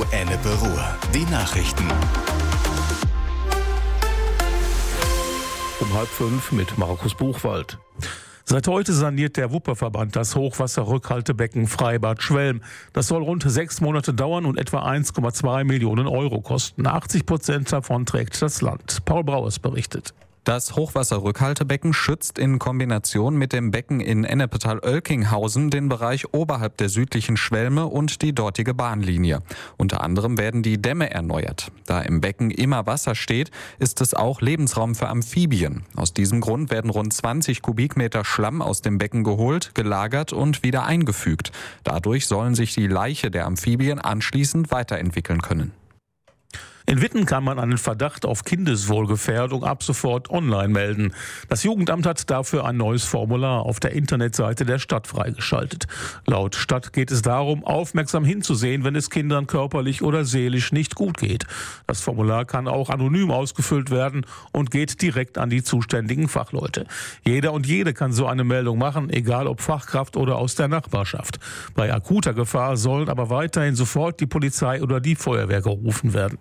Ennepe Ruhr. Die Nachrichten. Um 4:30 mit Markus Buchwald. Seit heute saniert der Wupperverband das Hochwasserrückhaltebecken Freibad Schwelm. Das soll rund 6 Monate dauern und etwa 1,2 Millionen Euro kosten. 80% davon trägt das Land. Paul Brauers berichtet. Das Hochwasserrückhaltebecken schützt in Kombination mit dem Becken in Ennepetal-Oelkinghausen den Bereich oberhalb der südlichen Schwelme und die dortige Bahnlinie. Unter anderem werden die Dämme erneuert. Da im Becken immer Wasser steht, ist es auch Lebensraum für Amphibien. Aus diesem Grund werden rund 20 Kubikmeter Schlamm aus dem Becken geholt, gelagert und wieder eingefügt. Dadurch sollen sich die Laiche der Amphibien anschließend weiterentwickeln können. In Witten kann man einen Verdacht auf Kindeswohlgefährdung ab sofort online melden. Das Jugendamt hat dafür ein neues Formular auf der Internetseite der Stadt freigeschaltet. Laut Stadt geht es darum, aufmerksam hinzusehen, wenn es Kindern körperlich oder seelisch nicht gut geht. Das Formular kann auch anonym ausgefüllt werden und geht direkt an die zuständigen Fachleute. Jeder und jede kann so eine Meldung machen, egal ob Fachkraft oder aus der Nachbarschaft. Bei akuter Gefahr sollen aber weiterhin sofort die Polizei oder die Feuerwehr gerufen werden.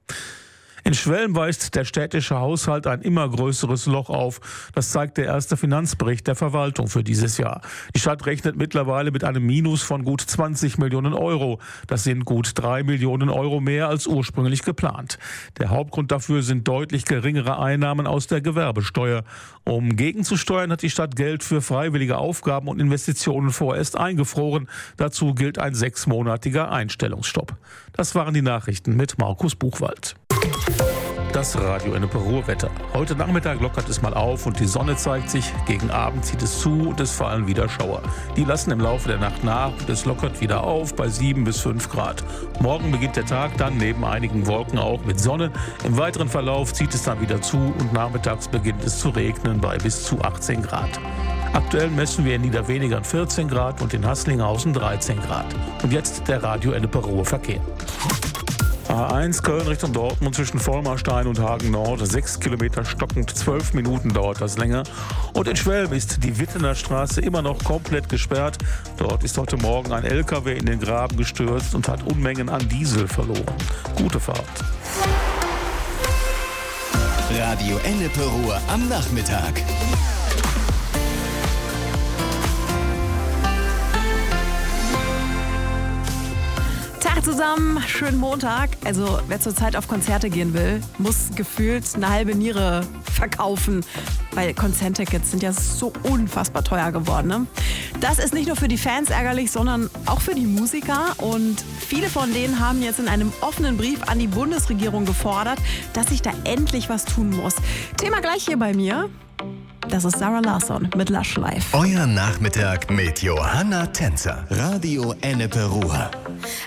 In Schwelm weist der städtische Haushalt ein immer größeres Loch auf. Das zeigt der erste Finanzbericht der Verwaltung für dieses Jahr. Die Stadt rechnet mittlerweile mit einem Minus von gut 20 Millionen Euro. Das sind gut 3 Millionen Euro mehr als ursprünglich geplant. Der Hauptgrund dafür sind deutlich geringere Einnahmen aus der Gewerbesteuer. Um gegenzusteuern, hat die Stadt Geld für freiwillige Aufgaben und Investitionen vorerst eingefroren. Dazu gilt ein 6-monatiger Einstellungsstopp. Das waren die Nachrichten mit Markus Buchwald. Das Radio Ennepe Ruhr Wetter. Heute Nachmittag lockert es mal auf und die Sonne zeigt sich. Gegen Abend zieht es zu und es fallen wieder Schauer. Die lassen im Laufe der Nacht nach und es lockert wieder auf bei 7 bis 5 Grad. Morgen beginnt der Tag dann neben einigen Wolken auch mit Sonne. Im weiteren Verlauf zieht es dann wieder zu und nachmittags beginnt es zu regnen bei bis zu 18 Grad. Aktuell messen wir in Niederwenigern 14 Grad und in Haßlinghausen 13 Grad. Und jetzt der Radio Ennepe Ruhr Verkehr. A1 Köln Richtung Dortmund zwischen Vollmarstein und Hagen Nord. 6 Kilometer stockend, 12 Minuten dauert das länger. Und in Schwelm ist die Wittener Straße immer noch komplett gesperrt. Dort ist heute Morgen ein LKW in den Graben gestürzt und hat Unmengen an Diesel verloren. Gute Fahrt. Radio Ennepe Ruhr am Nachmittag. Zusammen, schönen Montag. Also wer zurzeit auf Konzerte gehen will, muss gefühlt eine halbe Niere verkaufen, weil Konzerttickets sind ja so unfassbar teuer geworden. Ne? Das ist nicht nur für die Fans ärgerlich, sondern auch für die Musiker. Und viele von denen haben jetzt in einem offenen Brief an die Bundesregierung gefordert, dass sich da endlich was tun muss. Thema gleich hier bei mir. Das ist Sarah Larsson mit Lush Life. Euer Nachmittag mit Johanna Tänzer. Radio Ennepe Ruhr.